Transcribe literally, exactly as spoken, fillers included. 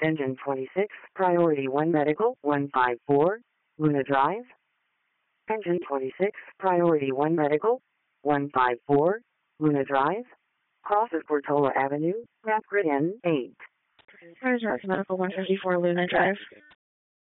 Engine twenty-six, Priority one Medical, one five four, Luna Drive. Engine twenty-six, Priority one Medical, one five four, Luna Drive. Crosses Portola Avenue, Rapgrid N eight. Where's Medical one fifty-four Luna Drive?